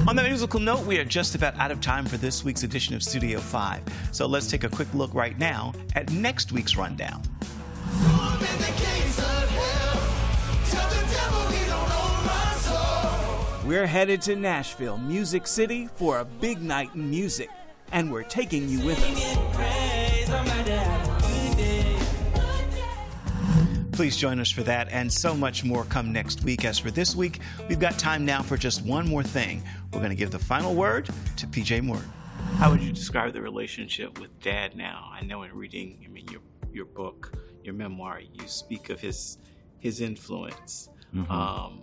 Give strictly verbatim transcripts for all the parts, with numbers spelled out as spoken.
On that musical note, we are just about out of time for this week's edition of Studio five. So let's take a quick look right now at next week's rundown. We're headed to Nashville, Music City, for a big night in music. And we're taking you with us. Please join us for that and so much more come next week. As for this week, we've got time now for just one more thing. We're going to give the final word to P J Morton. How would you describe the relationship with Dad now? I know in reading, I mean, your your book, your memoir, you speak of his his influence. Mm-hmm. Um,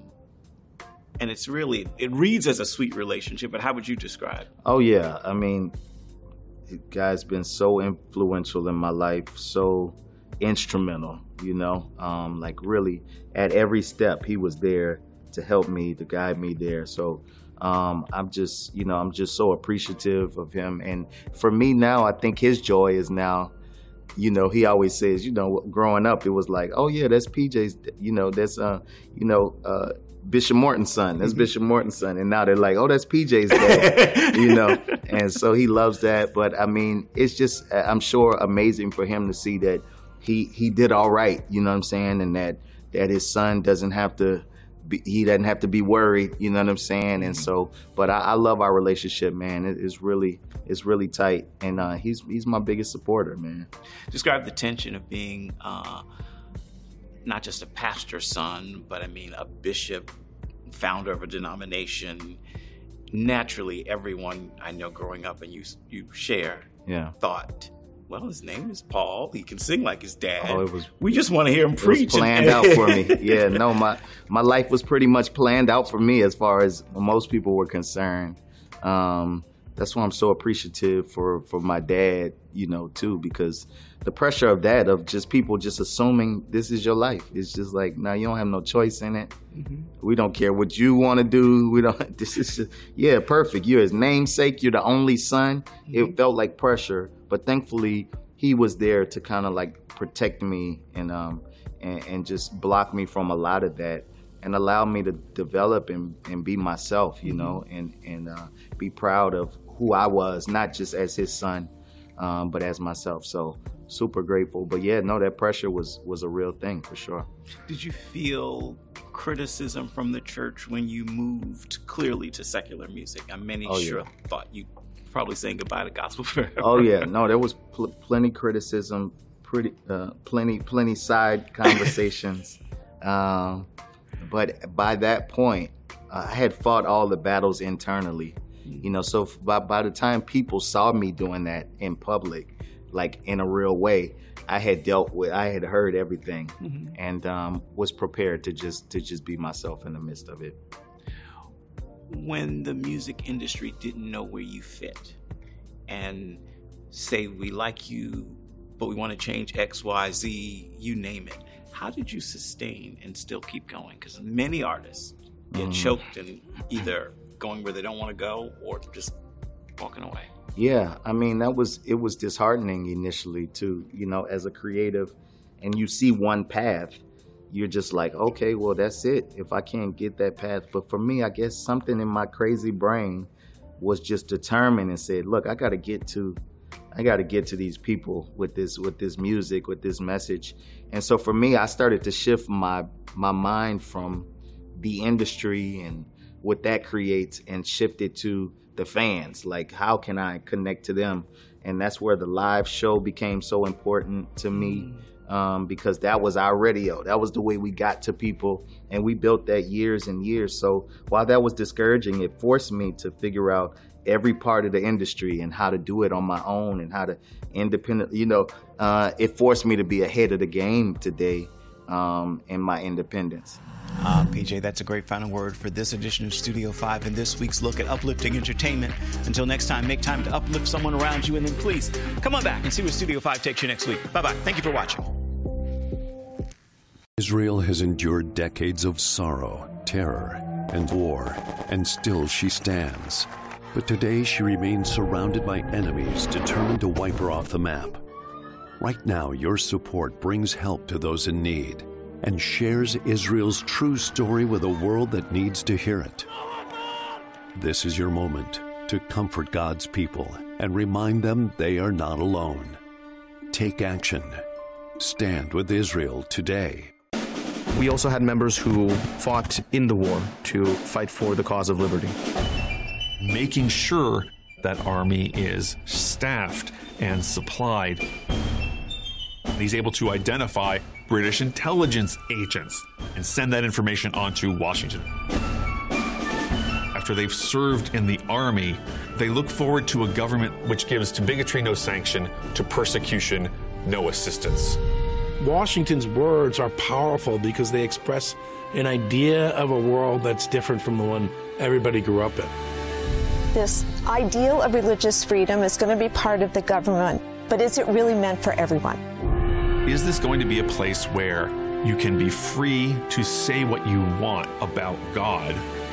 and it's really, it reads as a sweet relationship, but how would you describe? Oh, yeah. I mean, the guy's been so influential in my life, so instrumental, you know, um, like really at every step he was there to help me, to guide me there. So um, I'm just, you know, I'm just so appreciative of him. And for me now, I think his joy is now, you know, he always says, you know, growing up, it was like, oh yeah, that's P J's, you know, that's, uh, you know, uh, Bishop Morton's son. That's Bishop Morton's son. And now they're like, oh, that's P J's dad, you know. And so he loves that. But I mean, it's just, I'm sure, amazing for him to see that he he did all right, you know what I'm saying? And that, that his son doesn't have to be, he doesn't have to be worried, you know what I'm saying? And so, but I, I love our relationship, man. It, it's really, it's really tight. And uh, he's he's my biggest supporter, man. Describe the tension of being uh, not just a pastor's son, but I mean a bishop, founder of a denomination. Naturally, everyone I know growing up and you you share yeah. thought, well, his name is Paul. He can sing like his dad. Oh, it was, we just want to hear him preach. It was planned out for me. Yeah, no, my my life was pretty much planned out for me as far as most people were concerned. Um, that's why I'm so appreciative for, for my dad, you know, too, because the pressure of that, of just people just assuming this is your life. It's just like, no, you don't have no choice in it. Mm-hmm. We don't care what you want to do. We don't, this is just, yeah, perfect. You're his namesake. You're the only son. Mm-hmm. It felt like pressure, but thankfully he was there to kind of like protect me and, um, and, and just block me from a lot of that and allow me to develop and, and be myself, you mm-hmm. know, and, and uh, be proud of who I was, not just as his son, um, but as myself. So super grateful. But yeah, no, that pressure was was a real thing for sure. Did you feel criticism from the church when you moved clearly to secular music? And many oh, sure yeah. thought you probably saying goodbye to gospel forever. Oh yeah, no, there was pl- plenty criticism, pretty, uh, plenty, plenty side conversations. um, but by that point, uh, I had fought all the battles internally. You know, so by, by the time people saw me doing that in public, like in a real way, I had dealt with, I had heard everything mm-hmm. and um, was prepared to just to just be myself in the midst of it. When the music industry didn't know where you fit and say, we like you, but we want to change X, Y, Z, you name it, how did you sustain and still keep going? Because many artists get mm. choked in either going where they don't want to go or just walking away. Yeah, I mean, that was, it was disheartening initially too, you know, as a creative, and you see one path, you're just like, okay, well, that's it, if I can't get that path. But for me, I guess something in my crazy brain was just determined and said, look, I got to get to, I got to get to these people with this, with this music, with this message. And so for me, I started to shift my, my mind from the industry and what that creates and shift it to the fans. Like, how can I connect to them? And that's where the live show became so important to me, um, because that was our radio. That was the way we got to people, and we built that years and years. So while that was discouraging, it forced me to figure out every part of the industry and how to do it on my own and how to independent, you know, uh, it forced me to be ahead of the game today um, in my independence. Uh, P J, that's a great final word for this edition of Studio five and this week's look at uplifting entertainment. Until next time, make time to uplift someone around you, and then please come on back and see where Studio five takes you next week. Bye-bye. Thank you for watching. Israel has endured decades of sorrow, terror, and war, and still she stands. But today she remains surrounded by enemies determined to wipe her off the map. Right now, your support brings help to those in need and shares Israel's true story with a world that needs to hear it. This is your moment to comfort God's people and remind them they are not alone. Take action. Stand with Israel today. We also had members who fought in the war to fight for the cause of liberty. Making sure that army is staffed and supplied. He's able to identify British intelligence agents and send that information on to Washington. After they've served in the army, they look forward to a government which gives to bigotry no sanction, to persecution no assistance. Washington's words are powerful because they express an idea of a world that's different from the one everybody grew up in. This ideal of religious freedom is going to be part of the government, but is it really meant for everyone? Is this going to be a place where you can be free to say what you want about God